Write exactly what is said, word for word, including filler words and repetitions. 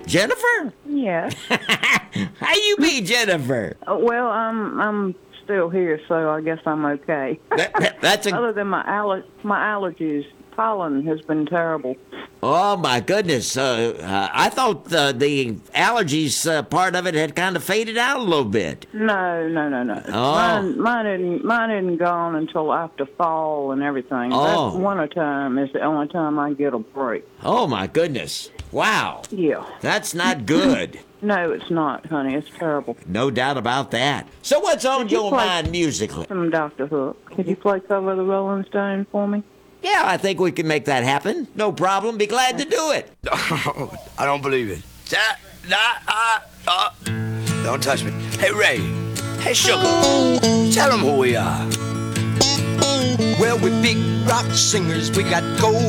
Jennifer? Yes. How you be, Jennifer? Uh, well, I'm I'm still here, so I guess I'm okay. That, that- that's a Other than my aller- my allergies, pollen has been terrible. oh my goodness. Uh, uh, I thought uh, the allergies uh, part of it had kind of faded out a little bit. No, no, no, no. Oh. Mine, mine isn't mine isn't gone until after fall and everything. Oh. That winter time is the only time I get a break. Oh my goodness. Wow. Yeah. That's not good. No, it's not, honey. It's terrible. No doubt about that. So what's on Did you your play- mind musically? From Doctor Hook. Could you play Cover the Rolling Stone for me? Yeah, I think we can make that happen. No problem. Be glad to do it. I don't believe it. That, that, uh, uh. Don't touch me. Hey, Ray. Hey, Sugar. Tell them who we are. Well, we big rock singers, we got gold